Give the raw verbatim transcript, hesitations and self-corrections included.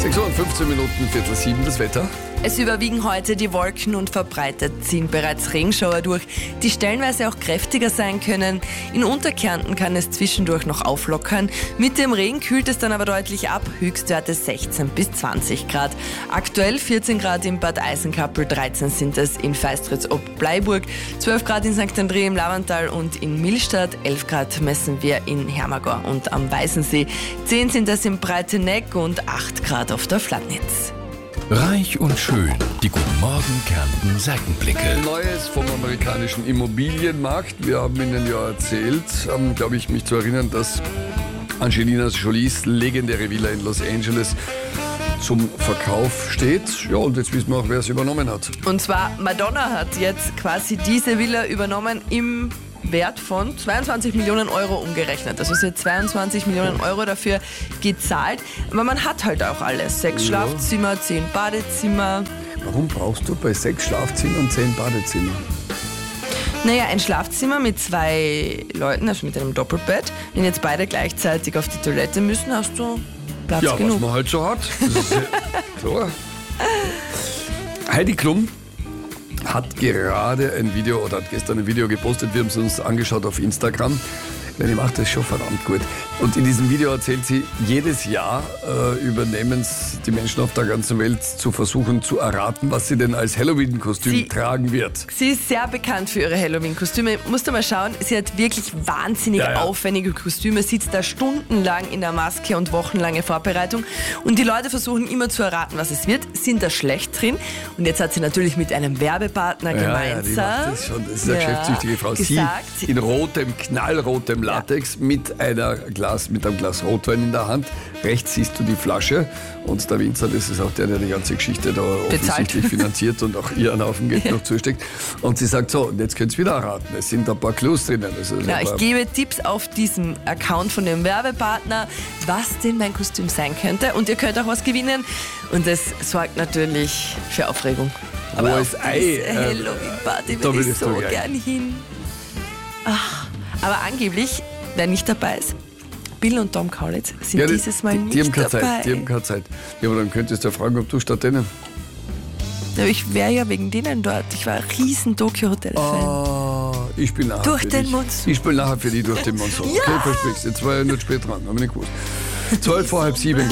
sechs Uhr und fünfzehn Minuten, Viertel sieben, das Wetter. Es überwiegen heute die Wolken und verbreitet ziehen bereits Regenschauer durch, die stellenweise auch kräftiger sein können. In Unterkärnten kann es zwischendurch noch auflockern. Mit dem Regen kühlt es dann aber deutlich ab, Höchstwerte sechzehn bis zwanzig Grad. Aktuell vierzehn Grad in Bad Eisenkappel, dreizehn sind es in Feistritz ob Bleiburg, zwölf Grad in Sankt André im Lavantal und in Millstatt, elf Grad messen wir in Hermagor und am Weißensee, zehn sind es in Breiteneck und acht Grad auf der Flatnitz. Reich und schön, die Guten Morgen Kärnten Seitenblicke. Neues vom amerikanischen Immobilienmarkt. Wir haben Ihnen ja erzählt, ähm, glaube ich, mich zu erinnern, dass Angelina Jolies legendäre Villa in Los Angeles zum Verkauf steht. Ja, und jetzt wissen wir auch, wer es übernommen hat. Und zwar Madonna hat jetzt quasi diese Villa übernommen im Wert von zweiundzwanzig Millionen Euro umgerechnet. Also sie hat zweiundzwanzig Millionen Euro dafür gezahlt. Aber man hat halt auch alles. Sechs Ja. Schlafzimmer, zehn Badezimmer. Warum brauchst du bei sechs Schlafzimmern und zehn Badezimmern? Naja, ein Schlafzimmer mit zwei Leuten, also mit einem Doppelbett. Wenn jetzt beide gleichzeitig auf die Toilette müssen, hast du Platz Ja, genug. was man halt so hat. Das ist ja klar. Heidi Klum hat gerade ein Video oder hat gestern ein Video gepostet. Wir haben es uns angeschaut auf Instagram. Weil die macht das schon verdammt gut. Und in diesem Video erzählt sie, jedes Jahr äh, übernehmen es die Menschen auf der ganzen Welt zu versuchen zu erraten, was sie denn als Halloween-Kostüm Sie- tragen wird. Sie ist sehr bekannt für ihre Halloween-Kostüme. Musst du mal schauen, sie hat wirklich wahnsinnig Ja, ja. aufwendige Kostüme, sitzt da stundenlang in der Maske und wochenlange Vorbereitung. Und die Leute versuchen immer zu erraten, was es wird, sind da schlecht drin. Und jetzt hat sie natürlich mit einem Werbepartner Ja, ja, gemeinsam die macht das schon. Das ist eine Ja, geschäftstüchtige Frau. gesagt, Sie in rotem, knallrotem Latex mit, einer Glas, mit einem Glas Rotwein in der Hand. Rechts siehst du die Flasche. Und der Winzer, das ist auch der, der die ganze Geschichte da offensichtlich finanziert und auch ihr einen Haufen Geld noch zusteckt. Und sie sagt so, und jetzt könnt ihr wieder erraten. Es sind ein paar Clues drinnen. Also Ja, ein ich paar- gebe Tipps auf diesem Account von dem Werbepartner, was denn mein Kostüm sein könnte. Und ihr könnt auch was gewinnen. Und das sorgt natürlich für Aufregung. Aber Rohes auf Ei, diese äh, Halloween-Party da würde ich würdest so du gern. gern hin. Ach, aber angeblich, wer nicht dabei ist, Bill und Tom Kaulitz sind Ja, die- dieses Mal die, nicht die haben keine dabei. Zeit, die haben keine Zeit. Ja, aber dann könntest du ja fragen, ob du statt denen. Ja, ich wäre ja wegen denen dort. Ich war ein riesen Tokyo-Hotel-Fan. Ah, ich spiele nachher Durch für den dich. Monsun. Ich spiele nachher für dich durch den Monsun. Ja. Okay, versprichst. Jetzt war ich nicht spät dran, habe ich nicht gewusst. Zwölf vor halb sieben.